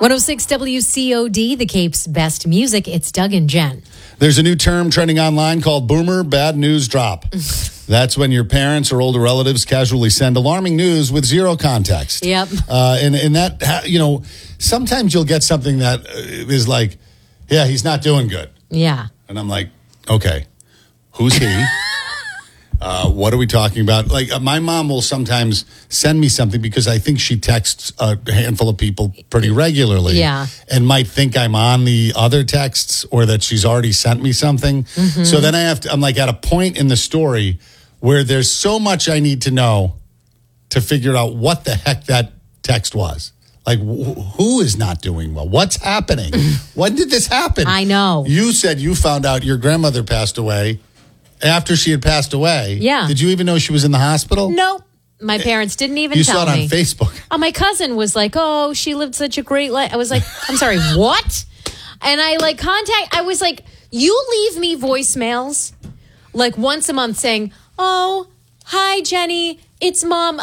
106 WCOD, the Cape's best music. It's Doug and Jen. There's a new term trending online called Boomer Bad News Drop. That's when your parents or older relatives casually send alarming news with zero context. Yep. And that, sometimes you'll get something that is like, yeah, he's not doing good. Yeah. And I'm like, okay, who's he? What are we talking about? Like, my mom will sometimes send me something because I think she texts a handful of people pretty regularly. Yeah. And might think I'm on the other texts or that she's already sent me something. Mm-hmm. So then I'm like at a point in the story where there's so much I need to know to figure out what the heck that text was. Like, who is not doing well? What's happening? When did this happen? I know. You said you found out your grandmother passed away after she had passed away. Yeah. Did you even know she was in the hospital? Nope. My parents didn't even you tell me. You saw it on Facebook. Oh, my cousin was like, oh, she lived such a great life. I was like, I'm sorry, what? And I was like, you leave me voicemails like once a month saying, oh, hi, Jenny. It's Mom.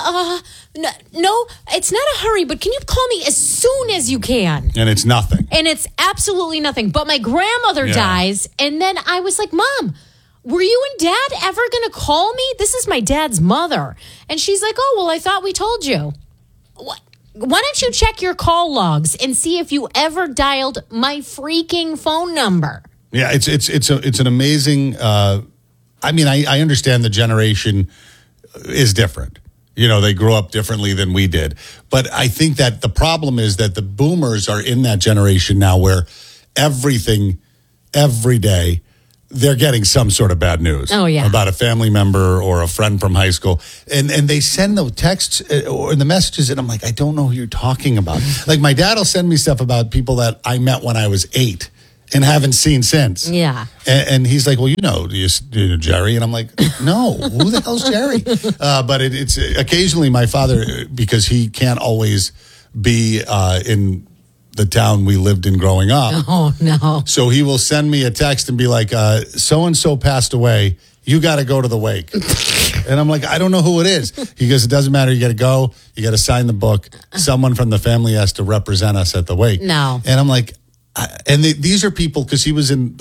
No, it's not a hurry, but can you call me as soon as you can? And it's nothing. And it's absolutely nothing. But my grandmother dies. And then I was like, Mom, were you and Dad ever going to call me? This is my dad's mother. And she's like, oh, well, I thought we told you. What? Why don't you check your call logs and see if you ever dialed my freaking phone number? Yeah, it's an amazing. I understand the generation is different. They grew up differently than we did. But I think that the problem is that the boomers are in that generation now where everything, every day, they're getting some sort of bad news. Oh, yeah. About a family member or a friend from high school. And they send the texts or the messages, and I'm like, I don't know who you're talking about. Like, my dad will send me stuff about people that I met when I was 8 and haven't seen since. Yeah. And he's like, well, you know Jerry. And I'm like, no, who the hell's Jerry? But it's occasionally my father, because he can't always be in the town we lived in growing up. Oh, no. So he will send me a text and be like, so-and-so passed away. You got to go to the wake. And I'm like, I don't know who it is. He goes, it doesn't matter. You got to go. You got to sign the book. Someone from the family has to represent us at the wake. No. And I'm like, these are people, because he was in,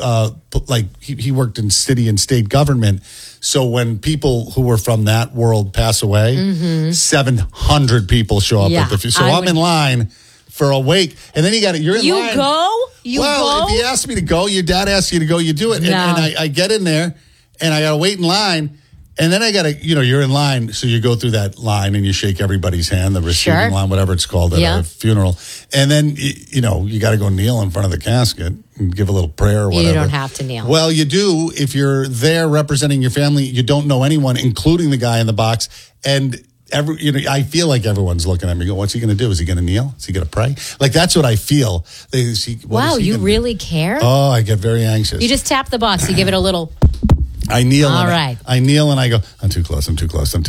he worked in city and state government. So when people who were from that world pass away, 700 people show up at the funeral. So I'm in line for a wake, and then you're in line. You go? If you ask me to go, your dad asks you to go, you do it. No. And I get in there, and I got to wait in line, and then I got to, you're in line, so you go through that line, and you shake everybody's hand, the receiving line, whatever it's called at a funeral. And then, you got to go kneel in front of the casket and give a little prayer or whatever. You don't have to kneel. Well, you do if you're there representing your family. You don't know anyone, including the guy in the box, and I feel like everyone's looking at me going, what's he going to do? Is he going to kneel? Is he going to pray? Like, that's what I feel. Wow, you really care? Oh, I get very anxious. You just tap the box. You give it a little... I kneel. All right. I kneel and I go, I'm too close to this person.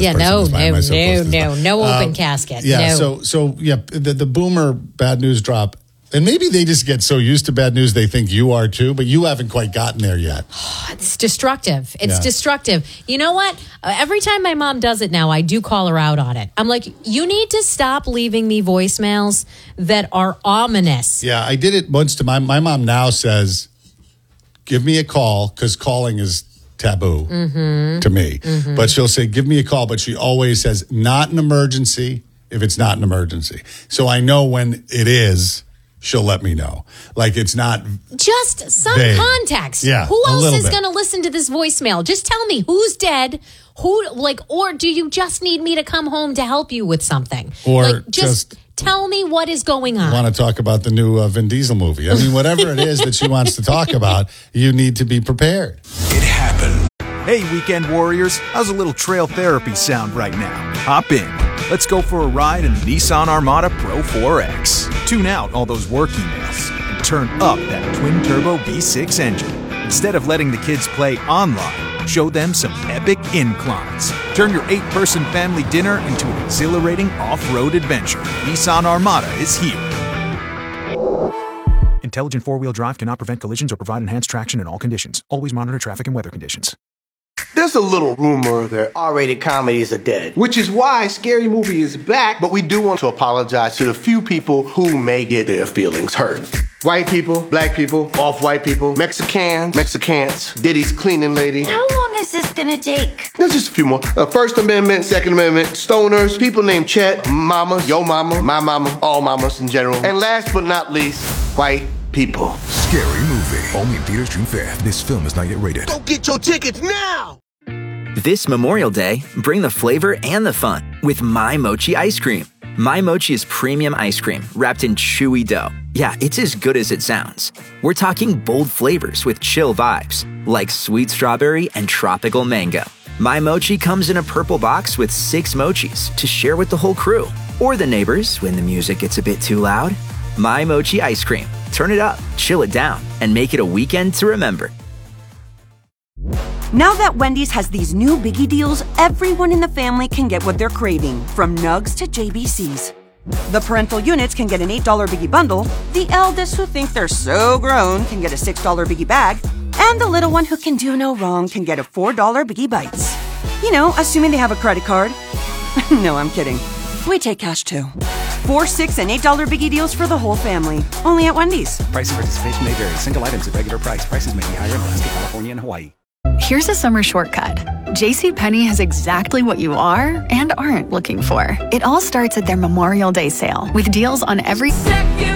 No open casket. Yeah, no. So the boomer bad news drop. And maybe they just get so used to bad news they think you are too, but you haven't quite gotten there yet. It's destructive. It's destructive. You know what? Every time my mom does it now, I do call her out on it. I'm like, you need to stop leaving me voicemails that are ominous. Yeah, I did it once to my mom now says, give me a call, because calling is taboo to me. Mm-hmm. But she'll say, give me a call. But she always says, not an emergency if it's not an emergency. So I know when it is. She'll let me know. Like, it's not just some context. Yeah, who else is going to listen to this voicemail? Just tell me who's dead, or do you just need me to come home to help you with something? Or just tell me what is going on. I want to talk about the new Vin Diesel movie. I mean, whatever it is that she wants to talk about, you need to be prepared. It happened. Hey, weekend warriors, how's a little trail therapy sound right now? Hop in. Let's go for a ride in the Nissan Armada Pro 4X. Tune out all those work emails and turn up that twin-turbo V6 engine. Instead of letting the kids play online, show them some epic inclines. Turn your 8-person family dinner into an exhilarating off-road adventure. Nissan Armada is here. Intelligent four-wheel drive cannot prevent collisions or provide enhanced traction in all conditions. Always monitor traffic and weather conditions. There's a little rumor that R-rated comedies are dead, which is why Scary Movie is back, but we do want to apologize to the few people who may get their feelings hurt. White people, black people, off-white people, Mexicans, Diddy's cleaning lady. How long is this gonna take? There's just a few more. First Amendment, Second Amendment, stoners, people named Chet, mamas, yo mama, my mama, all mamas in general. And last but not least, white people. Scary Movie. Only in theaters June 5th. This film is not yet rated. Go get your tickets now! This Memorial Day, bring the flavor and the fun with My Mochi ice cream. My Mochi is premium ice cream wrapped in chewy dough. Yeah, it's as good as it sounds. We're talking bold flavors with chill vibes, like sweet strawberry and tropical mango. My Mochi comes in a purple box with 6 mochis to share with the whole crew, or the neighbors when the music gets a bit too loud. My Mochi ice cream. Turn it up, chill it down, and make it a weekend to remember. Now that Wendy's has these new biggie deals, everyone in the family can get what they're craving, from nugs to JBCs. The parental units can get an $8 biggie bundle, the eldest who think they're so grown can get a $6 biggie bag, and the little one who can do no wrong can get a $4 biggie bites. You know, assuming they have a credit card. No, I'm kidding. We take cash too. 4, 6, and $8 biggie deals for the whole family. Only at Wendy's. Price and participation may vary. Single items at regular price. Prices may be higher in Alaska, California, and Hawaii. Here's a summer shortcut. JCPenney has exactly what you are and aren't looking for. It all starts at their Memorial Day sale with deals on every...